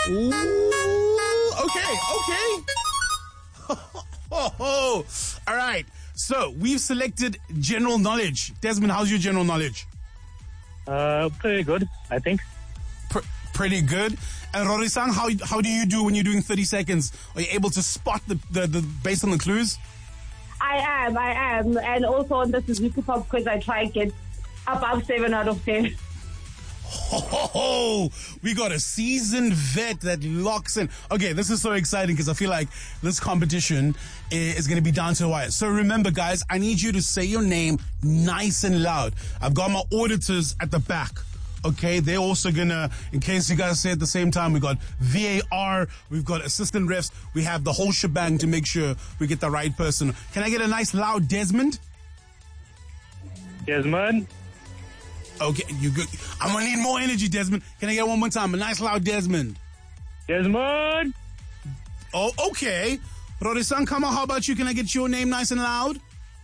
Ooh, okay. All right. So we've selected general knowledge. Desmond, how's your general knowledge? Pretty good, I think. Pretty good. And Rory-san, how do you do when you're doing 30 seconds? Are you able to spot the based on the clues? I am. And also on the Suzuki Pop quiz, I try and get above 7 out of 10. We got a seasoned vet that locks in. Okay, this is so exciting because I feel like this competition is going to be down to the wire. So remember, guys, I need you to say your name nice and loud. I've got my auditors at the back. Okay, they're also gonna, in case you guys say at the same time, we got VAR, we've got assistant refs, we have the whole shebang to make sure we get the right person. Can I get a nice loud Desmond? Desmond? Okay, you good. I'm gonna need more energy, Desmond. Can I get one more time? A nice loud Desmond. Desmond? Oh, okay. Rory-san, come on, how about you? Can I get your name nice and loud?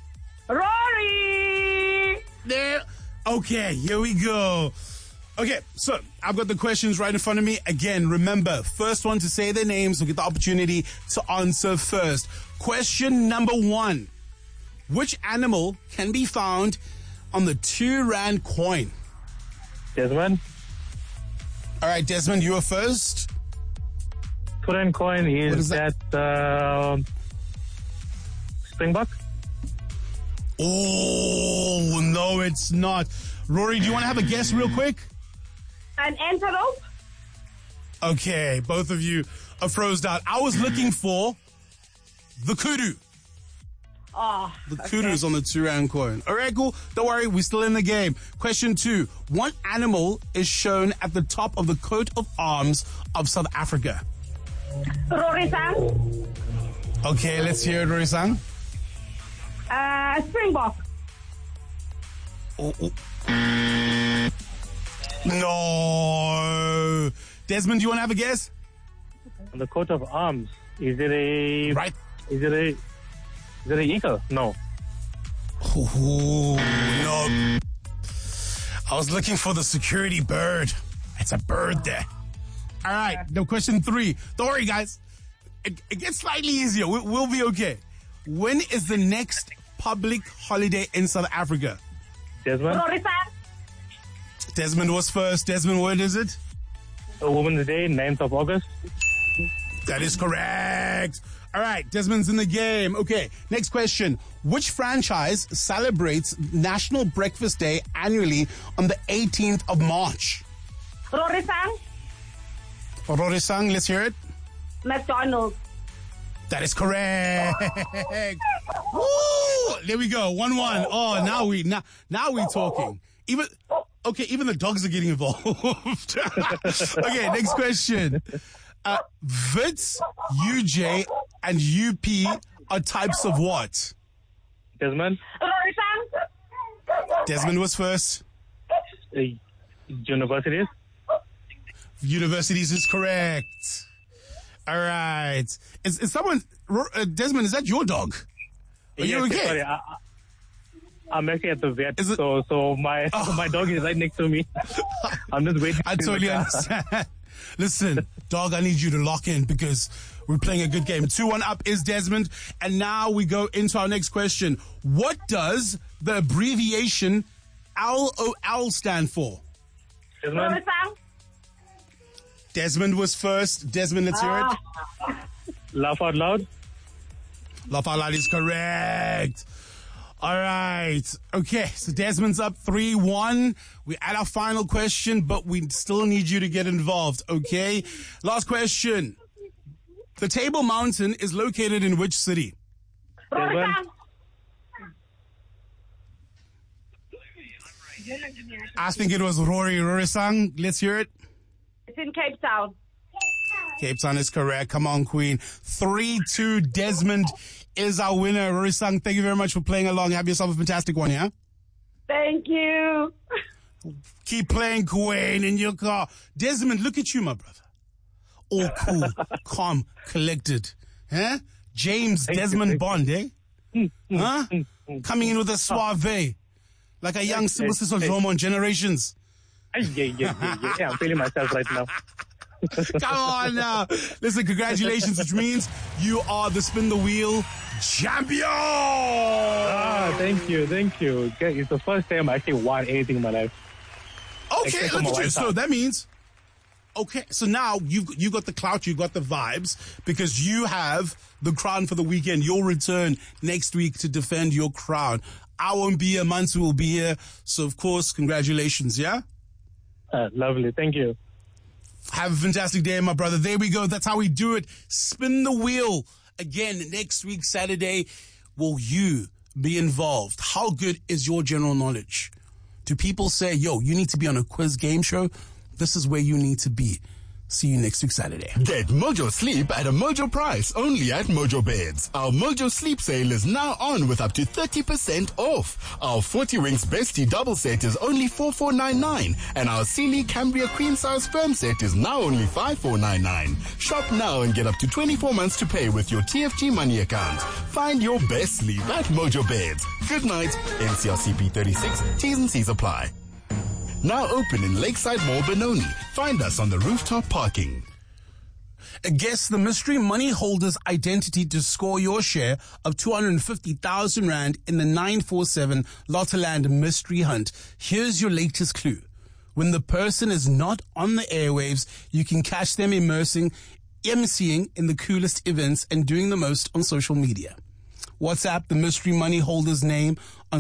Rory! There. Okay, here we go. Okay, so I've got the questions right in front of me. Again, remember, first one to say their names will get the opportunity to answer first. Question number 1. Which animal can be found on the 2 rand coin? Desmond? All right, Desmond, you are first. 2 rand coin is that springbok? Oh, no, it's not. Rory, do you want to have a guess real quick? An antelope? Okay, both of you are frozen out. I was looking for the kudu. Oh, The kudu's on the 2 rand coin. All right, cool. Don't worry, we're still in the game. Question 2. What animal is shown at the top of the coat of arms of South Africa? Rory-san? Okay, let's hear it, Rory-san. Springbok. Oh. No. Desmond, do you want to have a guess? On the coat of arms, is it a... Right. Is it an eagle? No. Oh, no. I was looking for the security bird. It's a bird there. All right, now question 3. Don't worry, guys. It gets slightly easier. We'll be okay. When is the next public holiday in South Africa? Desmond? Rory-san? Desmond was first. Desmond, what is it? Women's Day, 9th of August. That is correct. All right, Desmond's in the game. Okay, next question. Which franchise celebrates National Breakfast Day annually on the 18th of March? Rory-san? Rory-san, let's hear it. McDonald's. That is correct. Woo! There we go. 1-1. Oh, now we talking. Even the dogs are getting involved. Okay, next question. Wits, UJ, and UP are types of what? Desmond? Rory-san? Desmond was first. Universities? Universities is correct. All right. Is someone, Desmond, is that your dog? Are you okay? Sorry, I'm actually at the vet, so my dog is right next to me. I'm just waiting. I totally understand. Listen, dog, I need you to lock in because we're playing a good game. 2-1 up is Desmond. And now we go into our next question. What does the abbreviation LOL stand for? Desmond? Rory-san? Desmond was first. Desmond, let's hear it. Laugh out loud? Laugh out loud is correct. All right. Okay, so Desmond's up 3-1. We're at our final question, but we still need you to get involved, okay? Last question. The Table Mountain is located in which city? Rory-san? I think it was Rory-san. Let's hear it. It's in Cape Town. Cape Town is correct. Come on, Queen. 3-2. Desmond is our winner. Rory-san, thank you very much for playing along. Have yourself a fantastic one, yeah? Thank you. Keep playing, Queen, in your car. Desmond, look at you, my brother. All cool, calm, collected. Huh? James Desmond Bond, eh? Huh? Coming in with a suave. Like a young Sister Jomo on Generations. Yeah, I'm feeling myself right now. Come on now. Listen, congratulations, which means you are the Spin the Wheel champion. Thank you. Okay, it's the first time I actually won anything in my life. Okay, look at you. So that means, okay, so now you got the clout, you got the vibes, because you have the crown for the weekend. You'll return next week to defend your crown. I won't be here, Mansu will be here. So, of course, congratulations, yeah? Lovely, thank you. Have a fantastic day, my brother. There we go. That's how we do it. Spin the wheel. Again, next week, Saturday, will you be involved? How good is your general knowledge? Do people say, yo, you need to be on a quiz game show? This is where you need to be. See you next week, Saturday. Get Mojo Sleep at a Mojo price only at Mojo Beds. Our Mojo Sleep sale is now on with up to 30% off. Our 40 Winks Bestie double set is only 4499, and our Sealy Cambria Queen Size Firm set is now only 5499. Shop now and get up to 24 months to pay with your TFG money account. Find your best sleep at Mojo Beds. Good night. NCRCP 36. T's and C's apply. Now open in Lakeside Mall, Benoni. Find us on the rooftop parking. Guess the mystery money holder's identity to score your share of 250,000 Rand in the 947 Lottoland Mystery Hunt. Here's your latest clue. When the person is not on the airwaves, you can catch them emceeing in the coolest events and doing the most on social media. WhatsApp the mystery money holder's name on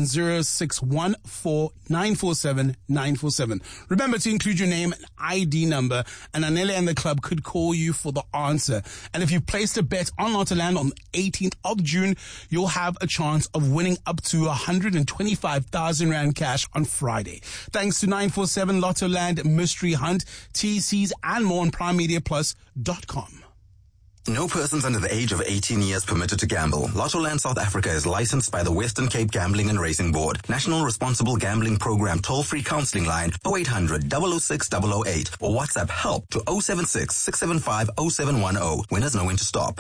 0614-947-947. Remember to include your name and ID number, and Anele and the club could call you for the answer. And if you placed a bet on Lottoland on the 18th of June, you'll have a chance of winning up to 125,000 Rand cash on Friday. Thanks to 947 Lottoland Mystery Hunt, TCs and more on PrimeMediaPlus.com. No persons under the age of 18 years permitted to gamble. Lottoland South Africa is licensed by the Western Cape Gambling and Racing Board. National Responsible Gambling Program toll-free counseling line 0800 006 008 or WhatsApp help to 076 675 0710. Winners know when to stop.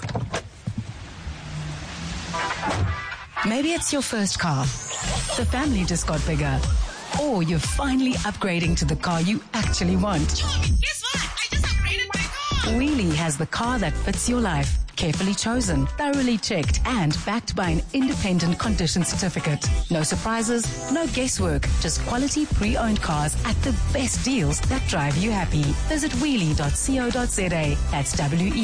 Maybe it's your first car. The family just got bigger. Or you're finally upgrading to the car you actually want. Guess what? I just upgraded my car. Wheelie has the car that fits your life. Carefully chosen, thoroughly checked, and backed by an independent condition certificate. No surprises, no guesswork, just quality pre-owned cars at the best deals that drive you happy. Visit wheelie.co.za. That's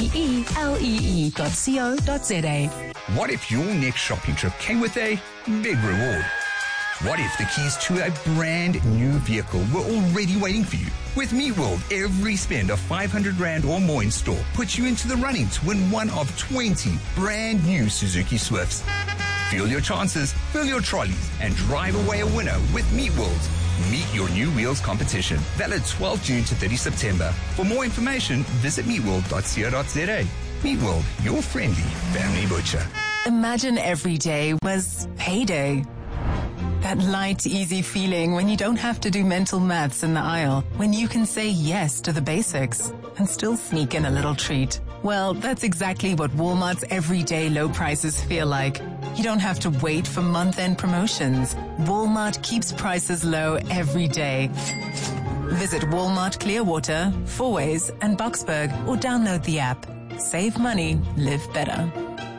WEELEE.co.za. What if your next shopping trip came with a big reward? What if the keys to a brand new vehicle were already waiting for you? With MeetWorld, every spend of 500 Rand or more in store puts you into the running to win one of 20 brand new Suzuki Swifts. Feel your chances, fill your trolleys, and drive away a winner with MeetWorld. Meet your new wheels competition. Valid 12 June to 30 September. For more information, visit meetworld.co.za. MeetWorld, your friendly family butcher. Imagine every day was payday. That light, easy feeling when you don't have to do mental maths in the aisle, when you can say yes to the basics and still sneak in a little treat. Well, that's exactly what Walmart's everyday low prices feel like. You don't have to wait for month-end promotions. Walmart keeps prices low every day. Visit Walmart Clearwater, Fourways, and Boxburg or download the app. Save money, live better.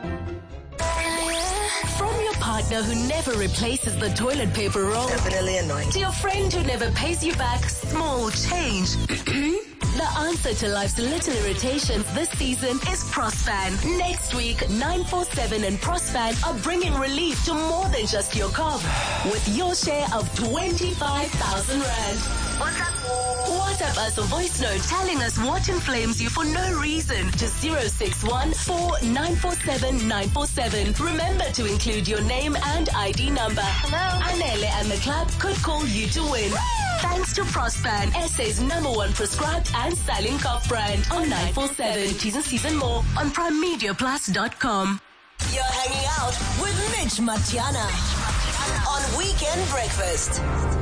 Partner who never replaces the toilet paper roll. Definitely annoying. To your friend who never pays you back small change. The answer to life's little irritations this season is Prospan. Next week, 947 and Prospan are bringing relief to more than just your cough with your share of 25,000 Rand. WhatsApp us a voice note telling us what inflames you for no reason to 061-4947-947. Remember to include your name and ID number. Hello. Anele and the club could call you to win. Thanks to Prospan, SA's #1 prescribed and styling cough brand on 947. T's and C's and more on PrimeMediaPlus.com. You're hanging out with Mitch Matiana on Weekend Breakfast.